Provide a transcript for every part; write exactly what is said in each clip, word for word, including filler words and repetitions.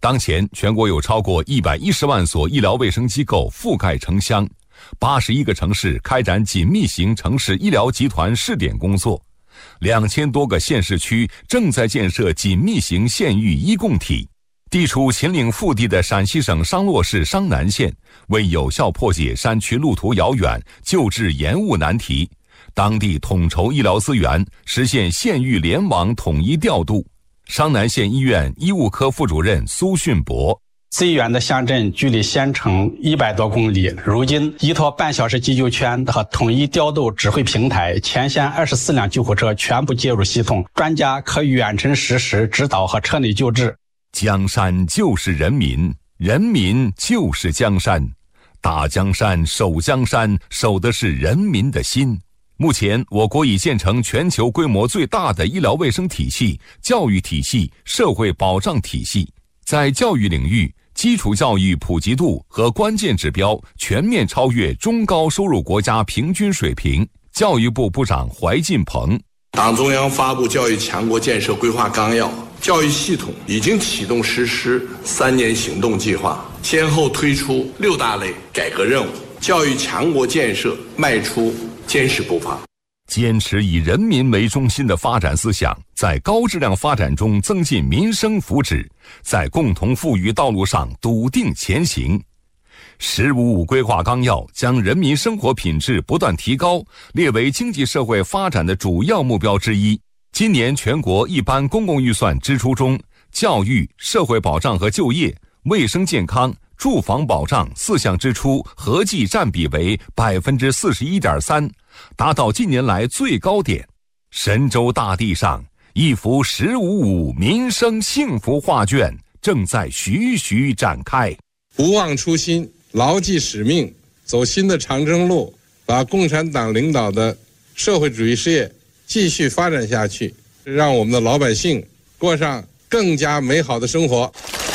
当前全国有超过一百一十万所医疗卫生机构覆盖城乡，八十一个城市开展紧密型城市医疗集团试点工作，两千多个县市区正在建设紧密型县域医共体。地处秦岭腹地的陕西省商洛市商南县，为有效破解山区路途遥远、救治延误难题，当地统筹医疗资源，实现县域联网统一调度。商南县医院医务科副主任苏训博： 最远的乡镇距离县城一百多公里，如今依托半小时急救圈和统一调度指挥平台，全县二十四辆救护车全部接入系统，专家可远程实时指导和车内救治。 江山就是人民，人民就是江山。打江山、守江山，守的是人民的心。目前，我国已建成全球规模最大的医疗卫生体系、教育体系、社会保障体系。在教育领域，基础教育普及度和关键指标全面超越中高收入国家平均水平。教育部部长怀进鹏： 党中央发布教育强国建设规划纲要，教育系统已经启动实施三年行动计划，先后推出六大类改革任务，教育强国建设迈出坚实步伐。 坚持以人民为中心的发展思想，在高质量发展中增进民生福祉，在共同富裕道路上笃定前行。十五五规划纲要将人民生活品质不断提高列为经济社会发展的主要目标之一。今年全国一般公共预算支出中，教育、社会保障和就业、卫生健康、住房保障四项支出合计占比为百分之四十一点三，达到近年来最高点。神州大地上，一幅“十五五”民生幸福画卷正在徐徐展开。 不忘初心，牢记使命，走新的长征路，把共产党领导的社会主义事业继续发展下去，让我们的老百姓过上更加美好的生活。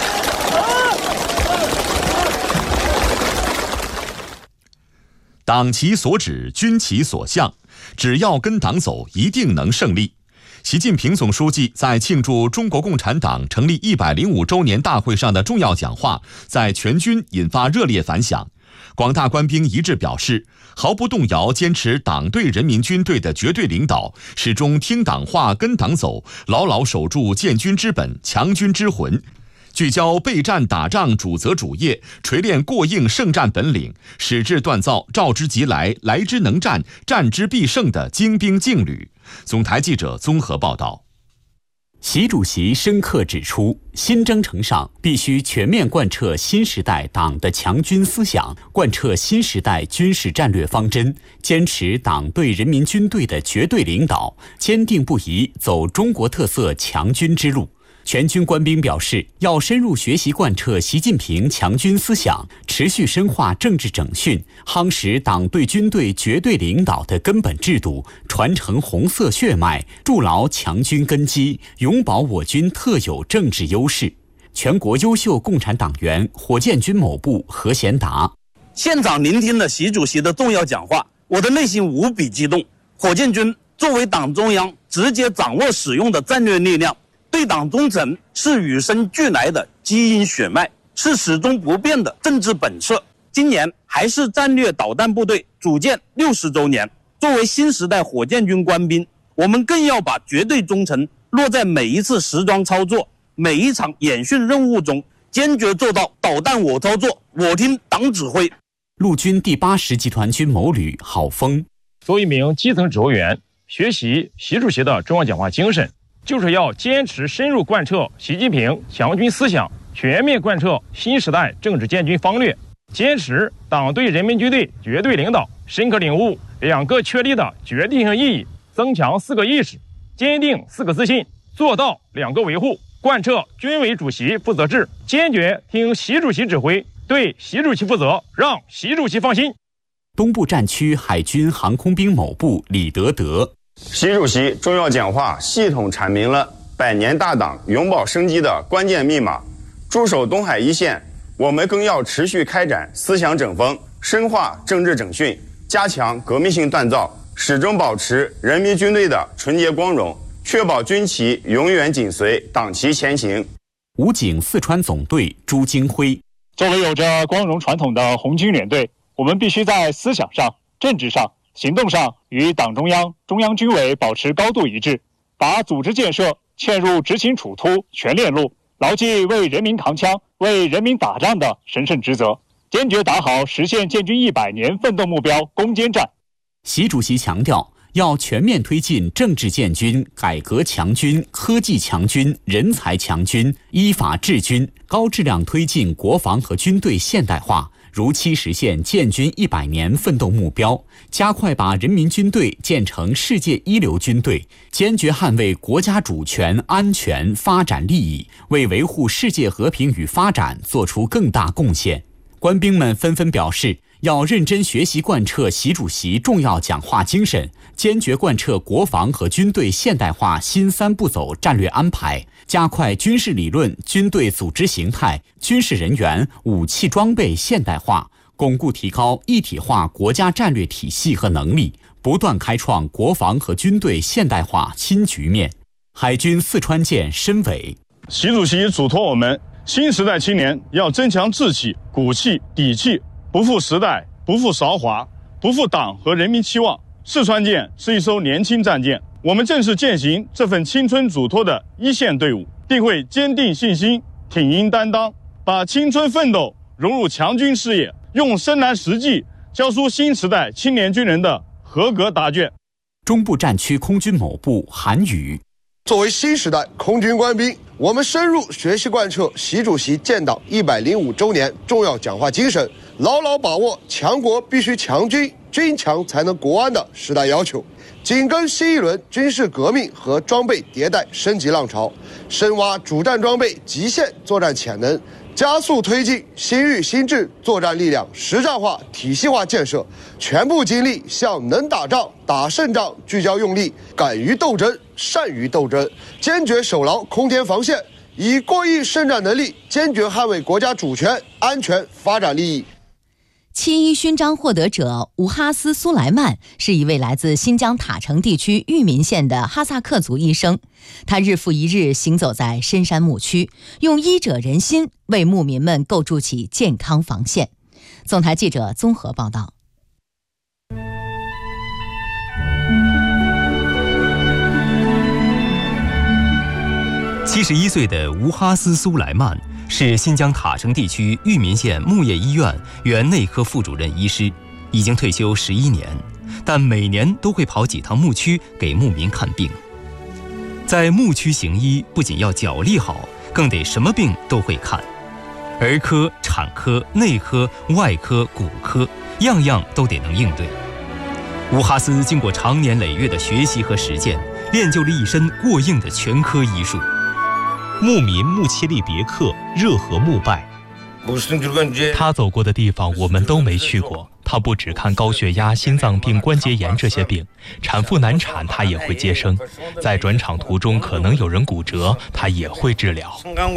党其所指，军其所向，只要跟党走，一定能胜利。习近平总书记在庆祝中国共产党成立一百零五周年大会上的重要讲话，在全军引发热烈反响。广大官兵一致表示，毫不动摇坚持党对人民军队的绝对领导，始终听党话跟党走，牢牢守住建军之本、强军之魂，聚焦备战打仗主责主业，锤炼过硬胜战本领，矢志锻造召之即来、来之能战、战之必胜的精兵劲旅。总台记者综合报道。 习主席深刻指出，新征程上必须全面贯彻新时代党的强军思想，贯彻新时代军事战略方针，坚持党对人民军队的绝对领导，坚定不移走中国特色强军之路。全军官兵表示，要深入学习贯彻习近平强军思想，持续深化政治整训，夯实党对军队绝对领导的根本制度，传承红色血脉，筑牢强军根基，永保我军特有政治优势。全国优秀共产党员火箭军某部何贤达： 现场聆听了习主席的重要讲话，我的内心无比激动。火箭军作为党中央直接掌握使用的战略力量，对党忠诚是与生俱来的基因血脉，是始终不变的政治本色。今年还是战略导弹部队组建六十周年，作为新时代火箭军官兵，我们更要把绝对忠诚落在每一次实装操作、每一场演训任务中，坚决做到导弹我操作，我听党指挥。 陆军第八十集团军某旅郝峰： 作为一名基层指挥员，学习习主席的重要讲话精神，就是要坚持深入贯彻习近平强军思想，全面贯彻新时代政治建军方略，坚持党对人民军队绝对领导，深刻领悟两个确立的决定性意义，增强四个意识，坚定四个自信，做到两个维护，贯彻军委主席负责制，坚决听习主席指挥，对习主席负责，让习主席放心。 东部战区海军航空兵某部李德德： 习主席重要讲话系统阐明了百年大党永保生机的关键密码。驻守东海一线，我们更要持续开展思想整风，深化政治整训，加强革命性锻造，始终保持人民军队的纯洁光荣，确保军旗永远紧随党旗前行。 武警四川总队朱金辉。 作为有着光荣传统的红军连队，我们必须在思想上、政治上、行动上与党中央、中央军委保持高度一致，把组织建设嵌入执行处突全链路，牢记为人民扛枪、为人民打仗的神圣职责，坚决打好实现建军一百年奋斗目标攻坚战。 习主席强调，要全面推进政治建军、改革强军、科技强军、人才强军、依法治军，高质量推进国防和军队现代化，如期实现建军一百年奋斗目标，加快把人民军队建成世界一流军队，坚决捍卫国家主权、安全、发展利益，为维护世界和平与发展做出更大贡献。官兵们纷纷表示，要认真学习贯彻习主席重要讲话精神，坚决贯彻国防和军队现代化新三步走战略安排，加快军事理论、军队组织形态、军事人员、武器装备现代化，巩固提高一体化国家战略体系和能力，不断开创国防和军队现代化新局面。海军四川舰申伟。 习主席嘱托我们，新时代青年要增强志气、骨气、底气，不负时代，不负韶华，不负党和人民期望。四川舰是一艘年轻战舰，我们正是践行这份青春嘱托的一线队伍，定会坚定信心，挺膺担当，把青春奋斗融入强军事业，用深蓝实际交出新时代青年军人的合格答卷。 中部战区空军某部韩宇。 作为新时代空军官兵，我们深入学习贯彻习主席建党一百零五周年重要讲话精神，牢牢把握强国必须强军，军强才能国安的时代要求，紧跟新一轮军事革命和装备迭代升级浪潮，深挖主战装备极限作战潜能，加速推进新域新制作战力量实战化体系化建设，全部精力向能打仗、打胜仗聚焦用力，敢于斗争、善于斗争，坚决守牢空天防线，以过亿胜战能力坚决捍卫国家主权、安全、发展利益。 七一勋章获得者吴哈斯·苏莱曼是一位来自新疆塔城地区玉民县的哈萨克族医生，他日复一日行走在深山牧区，用医者仁心为牧民们构筑起健康防线。总台记者综合报道。 七十一岁的吴哈斯·苏莱曼是新疆塔城地区玉民县牧业医院原内科副主任医师，已经退休十一年，但每年都会跑几趟牧区给牧民看病。在牧区行医，不仅要脚力好，更得什么病都会看，儿科、产科、内科、外科、骨科，样样都得能应对。吴哈斯经过长年累月的学习和实践，练就了一身过硬的全科医术。 牧民穆切利别克热河牧拜，他走过的地方我们都没去过。他不只看高血压、心脏病、关节炎这些病，产妇难产他也会接生，在转场途中可能有人骨折，他也会治疗。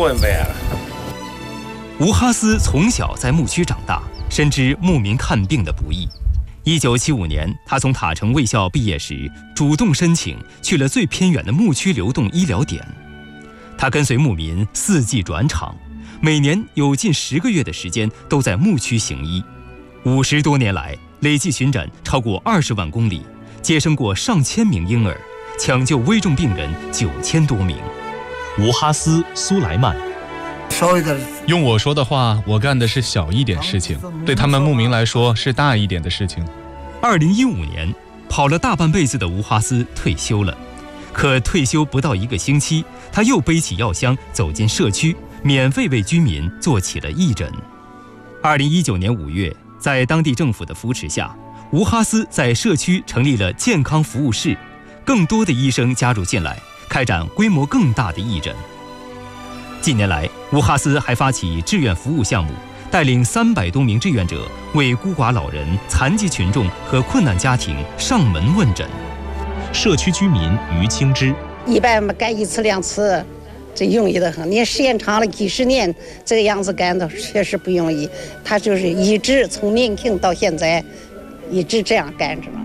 吴哈斯从小在牧区长大，深知牧民看病的不易。一九七五年，他从塔城卫校毕业时，主动申请去了最偏远的牧区流动医疗点。他跟随牧民四季转场，每年有近十个月的时间都在牧区行医。五十多年来，累计巡诊超过二十万公里，接生过上千名婴儿，抢救危重病人九千多名。 吴哈斯·苏莱曼。 用我说的话，我干的是小一点事情，对他们牧民来说是大一点的事情。 二零一五年，跑了大半辈子的吴哈斯退休了。可退休不到一个星期，他又背起药箱走进社区，免费为居民做起了义诊。二零一九年五月，在当地政府的扶持下，吴哈斯在社区成立了健康服务室，更多的医生加入进来，开展规模更大的义诊。近年来，吴哈斯还发起志愿服务项目，带领三百多名志愿者为孤寡老人、残疾群众和困难家庭上门问诊。 社区居民于清之， 一般干一次两次，这容易的很。你时间长了几十年，这个样子干的确实不容易。他就是一直从年轻到现在，一直这样干着。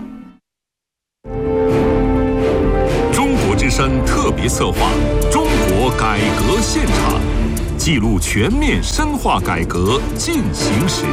中国之声特别策划《中国改革现场》。 记录全面深化改革进行时。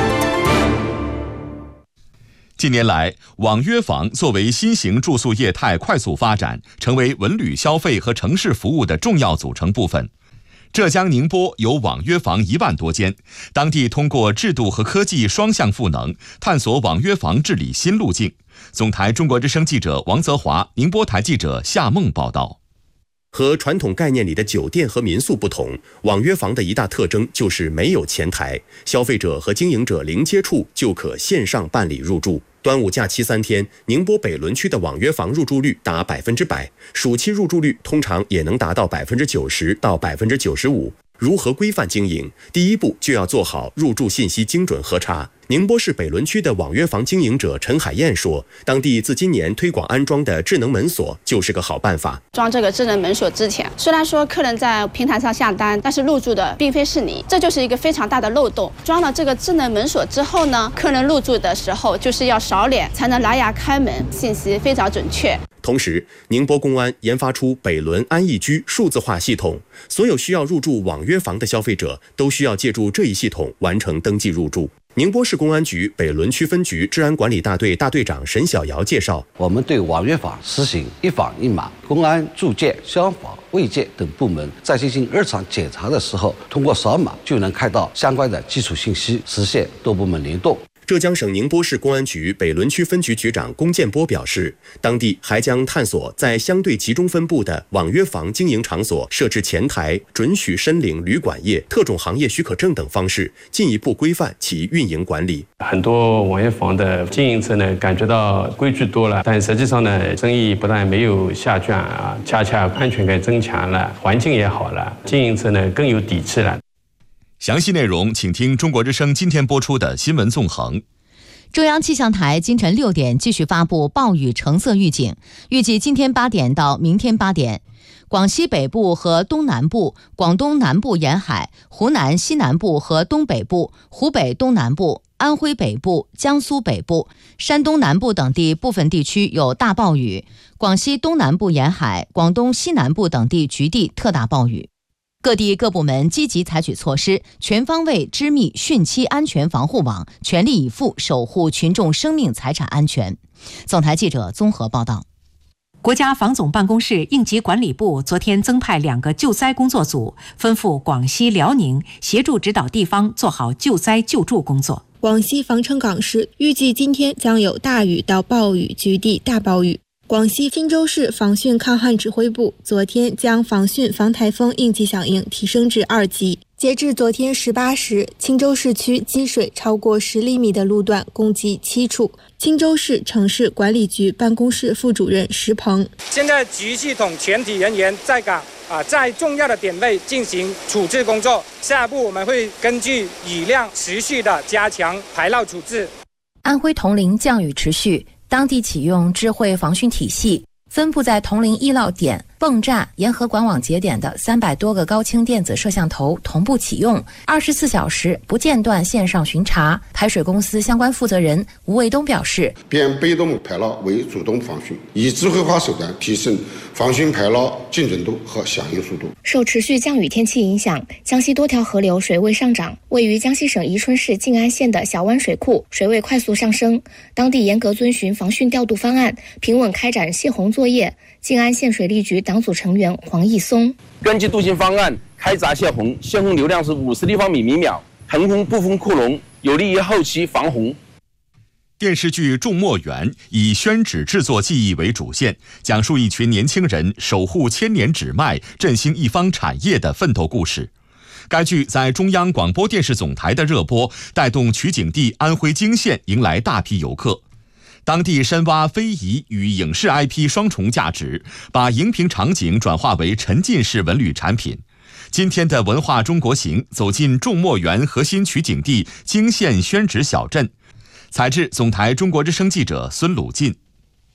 近年来，网约房作为新型住宿业态快速发展，成为文旅消费和城市服务的重要组成部分。浙江宁波有网约房一万多间，当地通过制度和科技双向赋能，探索网约房治理新路径。总台中国之声记者王泽华，宁波台记者夏梦报道。 和传统概念里的酒店和民宿不同，网约房的一大特征就是没有前台，消费者和经营者零接触就可线上办理入住。端午假期三天，宁波北仑区的网约房入住率达百分之百，暑期入住率通常也能达到百分之九十到百分之九十五。如何规范经营？第一步就要做好入住信息精准核查。宁波市北仑区的网约房经营者陈海燕说，当地自今年推广安装的智能门锁就是个好办法。 装这个智能门锁之前，虽然说客人在平台上下单，但是入住的并非是你，这就是一个非常大的漏洞。装了这个智能门锁之后呢，客人入住的时候就是要扫脸才能拿牙开门，信息非常准确。 同时，宁波公安研发出北仑安逸居数字化系统，所有需要入住网约房的消费者都需要借助这一系统完成登记入住。宁波市公安局北仑区分局治安管理大队大队长沈小瑶介绍， 我们对网约房实行一房一码，公安、住建、消防、卫健等部门在进行日常检查的时候，通过扫码就能看到相关的基础信息，实现多部门联动。 浙江省宁波市公安局北仑区分局局长龚建波表示，当地还将探索在相对集中分布的网约房经营场所设置前台、准许申领旅馆业、特种行业许可证等方式，进一步规范其运营管理。 很多网约房的经营者呢，感觉到规矩多了，但实际上呢，生意不但没有下降啊，恰恰安全感增强了，环境也好了，经营者呢更有底气了。 详细内容请听中国之声今天播出的新闻纵横。 中央气象台今晨六点继续发布暴雨橙色预警，预计今天八点到明天八点，广西北部和东南部、广东南部沿海、湖南西南部和东北部、湖北东南部、安徽北部、江苏北部、山东南部等地部分地区有大暴雨，广西东南部沿海、广东西南部等地局地特大暴雨。各地各部门积极采取措施，全方位织密汛期安全防护网，全力以赴守护群众生命财产安全。总台记者综合报道。 国家防总办公室应急管理部昨天增派两个救灾工作组，吩咐广西、辽宁协助指导地方做好救灾救助工作。 广西防城港市预计今天将有大雨到暴雨，局地大暴雨。广西钦州市防汛抗旱指挥部昨天将防汛防台风应急响应提升至二级。截至昨天十八时，钦州市区积水超过十厘米的路段共计七处。钦州市城市管理局办公室副主任石鹏： 现在局系统全体人员在岗啊，在重要的点位进行处置工作。下一步我们会根据雨量持续的加强排涝处置。 安徽铜陵降雨持续，当地启用智慧防汛体系，分布在铜陵易涝点、泵站、沿河管网节点的三百多个高清电子摄像头同步启用，二十四小时不间断线上巡查。排水公司相关负责人吴卫东表示， 变被动排涝为主动防汛，以智慧化手段提升防汛排涝精准度和响应速度。 受持续降雨天气影响，江西多条河流水位上涨，位于江西省宜春市静安县的小湾水库水位快速上升，当地严格遵循防汛调度方案，平稳开展泄洪作业。静安县水利局党组成员黄义松： 根据杜新方案开闸泄洪，泄洪流量是五十立方米每秒，腾空不封库容，有利于后期防洪。 电视剧《种墨园》以宣纸制作技艺为主线，讲述一群年轻人守护千年纸脉、振兴一方产业的奋斗故事。该剧在中央广播电视总台的热播，带动取景地安徽泾县迎来大批游客。当地深挖非遗与影视 I P 双重价值，把荧屏场景转化为沉浸式文旅产品。今天的文化中国行走进种墨园核心取景地泾县宣纸小镇，采制总台中国之声记者孙鲁进。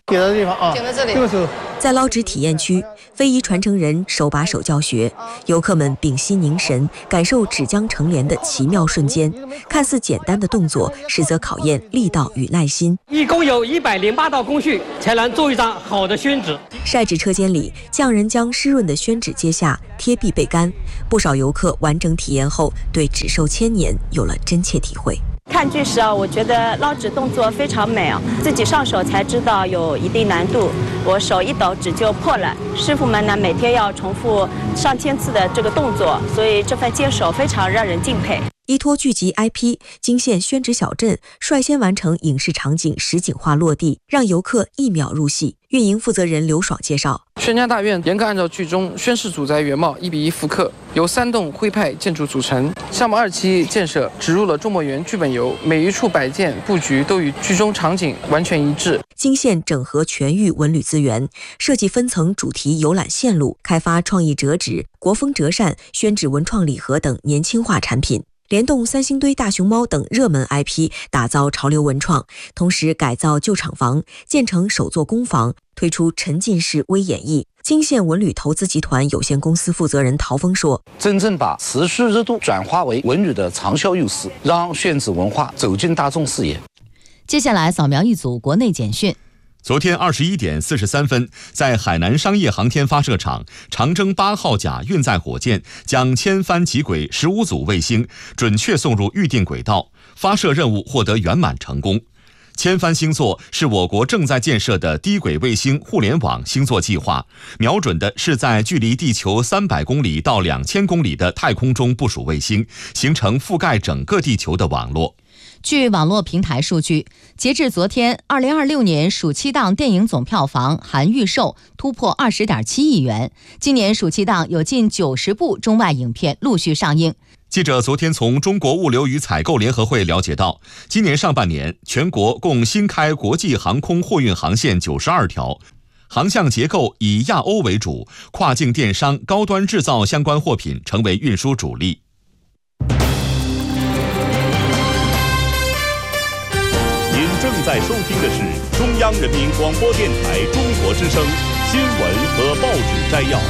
点的地方啊，点在这里。这个是在捞值体验区，非遗传承人手把手教学，游客们屏息凝神，感受纸浆成帘的奇妙瞬间。看似简单的动作，实则考验力道与耐心。 一共有一百零八道工序，才能做一张好的宣纸。 晒纸车间里，匠人将湿润的宣纸揭下，贴壁备干。不少游客完整体验后，对纸寿千年有了真切体会。 看剧时啊，我觉得捞纸动作非常美啊，自己上手才知道有一定难度。我手一抖，纸就破了。师傅们呢，每天要重复上千次的这个动作，所以这份坚守非常让人敬佩。 依托剧集 I P， 金县宣纸小镇率先完成影视场景实景化落地，让游客一秒入戏。运营负责人刘爽介绍， 宣家大院严格按照剧中宣室主宅原貌一比一复刻，由三栋徽派建筑组成。项目二期建设植入了周末园剧本游，每一处摆件布局都与剧中场景完全一致。 金县整合全域文旅资源，设计分层主题游览线路，开发创意折纸、国风折扇、宣纸文创礼盒等年轻化产品。联动三星堆大熊猫等热门 I P， 打造潮流文创，同时改造旧厂房，建成首座工坊，推出沉浸式微演绎。金县文旅投资集团有限公司负责人陶峰说：“ 真正把持续热度转化为文旅的长效优势，让宣纸文化走进大众视野。” 接下来扫描一组国内简讯。 昨天二十一点四十三分，在海南商业航天发射场，长征八号甲运载火箭将千帆极轨十五组卫星准确送入预定轨道，发射任务获得圆满成功。千帆星座是我国正在建设的低轨卫星互联网星座计划，瞄准的是在距离地球三百公里到两千公里的太空中部署卫星，形成覆盖整个地球的网络。 据网络平台数据，截至昨天，二零二六年暑期档电影总票房含预售突破二十点七亿元。今年暑期档有近九十部中外影片陆续上映。 记者昨天从中国物流与采购联合会了解到，今年上半年全国共新开国际航空货运航线九十二条，航向结构以亚欧为主，跨境电商、高端制造相关货品成为运输主力。 您正在收听的是中央人民广播电台中国之声新闻和报纸摘要。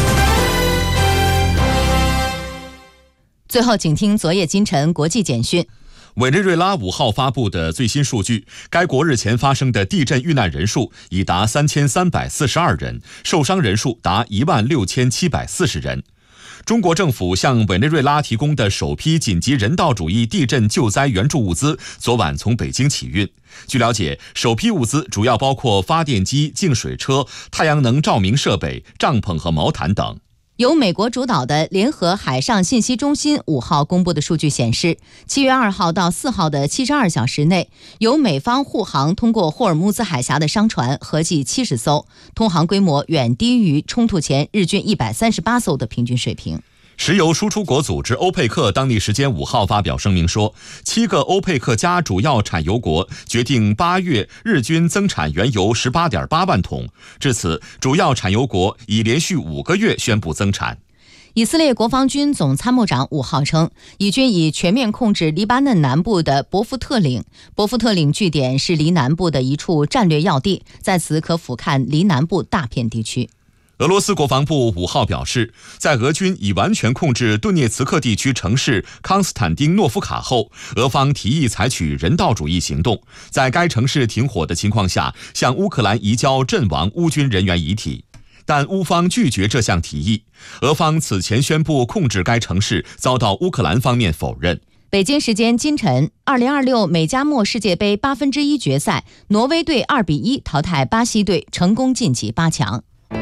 最后，请听昨夜今晨国际简讯。 委内瑞拉五号发布的最新数据，该国日前发生的地震遇难人数已达三千三百四十二人，受伤人数达一万六千七百四十人。中国政府向委内瑞拉提供的首批紧急人道主义地震救灾援助物资，昨晚从北京起运。据了解，首批物资主要包括发电机、净水车、太阳能照明设备、帐篷和毛毯等。 由美国主导的联合海上信息中心五号公布的数据显示，七月二号到四号的七十二小时内，由美方护航通过霍尔木兹海峡的商船合计七十艘，通航规模远低于冲突前日均一百三十八艘的平均水平。 石油输出国组织欧佩克当地时间五号发表声明说，七个欧佩克加主要产油国决定八月日均增产原油 十八点八万桶。至此，主要产油国已连续五个月宣布增产。 以色列国防军总参谋长五号称，以军已全面控制黎巴嫩南部的伯夫特岭。伯夫特岭据点是黎南部的一处战略要地，在此可俯瞰黎南部大片地区。 俄罗斯国防部五号表示，在俄军已完全控制顿涅茨克地区城市康斯坦丁诺夫卡后，俄方提议采取人道主义行动，在该城市停火的情况下，向乌克兰移交阵亡乌军人员遗体。但乌方拒绝这项提议。俄方此前宣布控制该城市，遭到乌克兰方面否认。 北京时间今晨，二零二六美加墨世界杯八分之一决赛，挪威队二比一淘汰巴西队，成功晋级八强。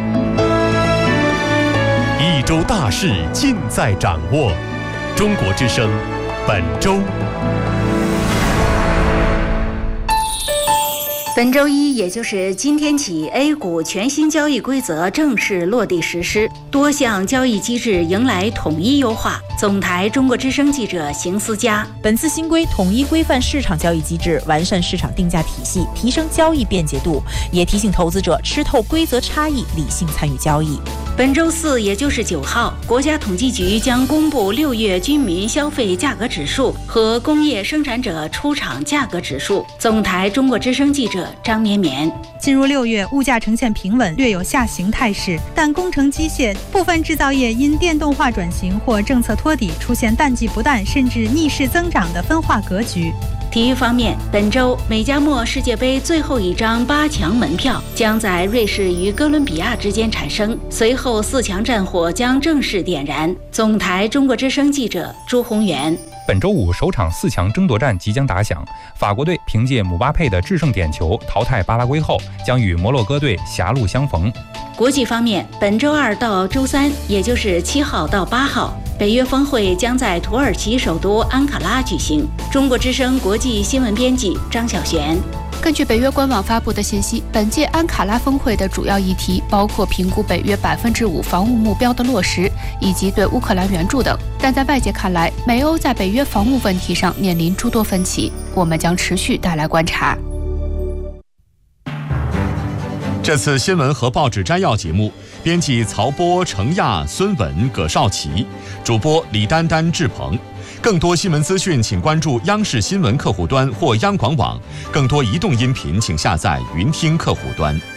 一周大事尽在掌握，中国之声本周。 本周一，也就是今天起 ，A 股全新交易规则正式落地实施，多项交易机制迎来统一优化。总台中国之声记者邢思佳。 本次新规统一规范市场交易机制，完善市场定价体系，提升交易便捷度，也提醒投资者吃透规则差异，理性参与交易。 本周四，也就是九号，国家统计局将公布六月居民消费价格指数和工业生产者出厂价格指数。总台中国之声记者张绵绵。 进入六月，物价呈现平稳，略有下行态势，但工程机械部分制造业因电动化转型或政策托底，出现淡季不淡甚至逆势增长的分化格局。 体育方面，本周美加墨世界杯最后一张八强门票将在瑞士与哥伦比亚之间产生，随后四强战火将正式点燃。总台中国之声记者朱宏元。 本周五首场四强争夺战即将打响，法国队凭借姆巴佩的制胜点球淘汰巴拉圭后，将与摩洛哥队狭路相逢。 国际方面，本周二到周三，也就是七号到八号，北约峰会将在土耳其首都安卡拉举行。中国之声国际新闻编辑张小璇。 根据北约官网发布的信息，本届安卡拉峰会的主要议题包括评估北约百分之五防务目标的落实，以及对乌克兰援助等。但在外界看来，美欧在北约防务问题上面临诸多分歧，我们将持续带来观察。 这次新闻和报纸摘要节目，编辑曹波、程亚、孙稳、葛少奇，主播李丹丹、志鹏。更多新闻资讯，请关注央视新闻客户端或央广网。更多移动音频，请下载云听客户端。